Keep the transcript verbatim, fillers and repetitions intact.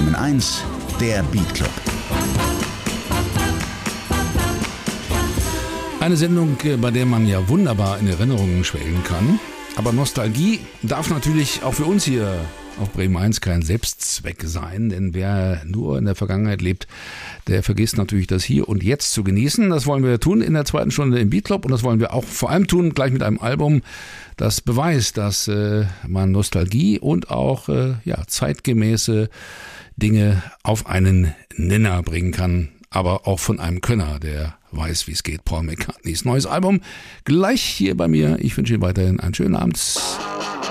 Bremen eins, der Beat Club. Eine Sendung, bei der man ja wunderbar in Erinnerungen schwelgen kann. Aber Nostalgie darf natürlich auch für uns hier auf Bremen eins kein Selbstzweck sein, denn wer nur in der Vergangenheit lebt, der vergisst natürlich das Hier und Jetzt zu genießen. Das wollen wir tun in der zweiten Stunde im Beat Club und das wollen wir auch vor allem tun gleich mit einem Album, das beweist, dass äh, man Nostalgie und auch äh, ja, zeitgemäße Dinge auf einen Nenner bringen kann, aber auch von einem Könner, der weiß, wie es geht. Paul McCartneys neues Album gleich hier bei mir. Ich wünsche Ihnen weiterhin einen schönen Abend.